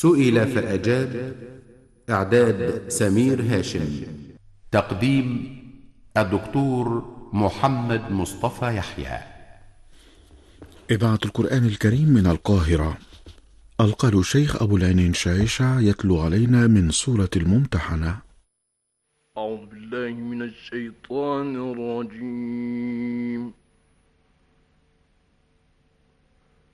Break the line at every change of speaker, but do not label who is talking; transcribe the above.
سئل فأجاب. إعداد سمير هاشم. تقديم الدكتور محمد مصطفى يحيى.
إذاعة القرآن الكريم من القاهرة. القارئ الشيخ أبو العينين شايشة يتلو علينا من سورة الممتحنة.
أعوذ بالله من الشيطان الرجيم.